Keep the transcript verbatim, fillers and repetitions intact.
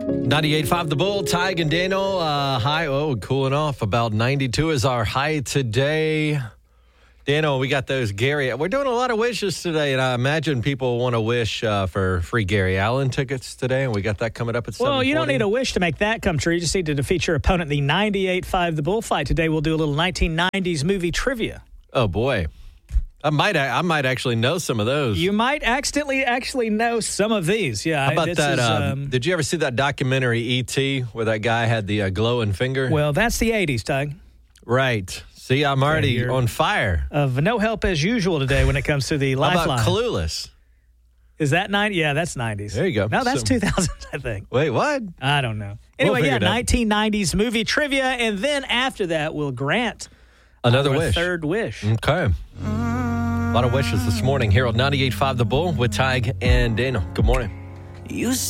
ninety-eight point five The Bull, Tig and Daniel. Uh, high, oh, cooling off. About ninety-two is our high today. Daniel, we got those Gary. We're doing a lot of wishes today, and I imagine people want to wish uh, for free Gary Allen tickets today, and we got that coming up at seven forty. Well, you don't need a wish to make that come true. You just need to defeat your opponent in the ninety-eight point five The Bullfight. Today we'll do a little nineteen nineties movie trivia. Oh, boy. I might I might actually know some of those. You might accidentally actually know some of these. Yeah. How about this that? Is, um, um, did you ever see that documentary E T where that guy had the uh, glowing finger? Well, that's the eighties, Doug. Right. See, I'm already Okay, on fire. Of no help as usual today when it comes to the How Lifeline. about Clueless? Is that ninety? Yeah, that's nineties. There you go. No, that's So- two thousands, I think. Wait, what? I don't know. We'll Anyway, figure yeah, it out. nineteen nineties movie trivia, and then after that, we'll grant Another our wish. third wish. Okay. A lot of wishes this morning here on ninety-eight point five The Bull with Tig and Daniel. Good morning. You